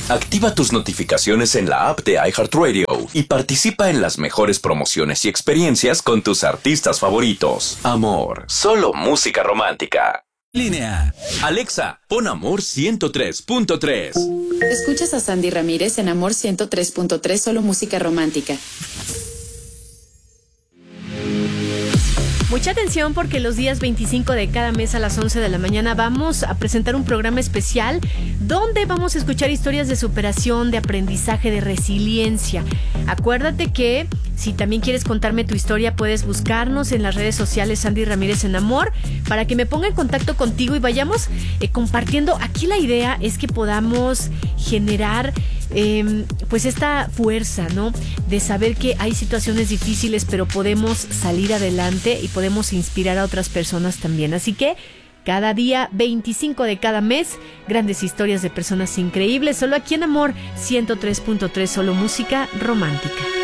Activa tus notificaciones en la app de iHeartRadio y participa en las mejores promociones y experiencias con tus artistas favoritos. Amor, solo música romántica. Línea. Alexa, pon Amor 103.3. Escuchas a Sandy Ramírez en Amor 103.3, solo música romántica. Mucha atención porque los días 25 de cada mes a las 11 de la mañana vamos a presentar un programa especial donde vamos a escuchar historias de superación, de aprendizaje, de resiliencia. Acuérdate que si también quieres contarme tu historia, puedes buscarnos en las redes sociales Sandy Ramírez en Amor para que me ponga en contacto contigo y vayamos compartiendo. Aquí la idea es que podamos generar pues esta fuerza, ¿no? De saber que hay situaciones difíciles, pero podemos salir adelante y podemos inspirar a otras personas también. Así que cada día 25 de cada mes, grandes historias de personas increíbles, solo aquí en Amor 103.3, solo música romántica.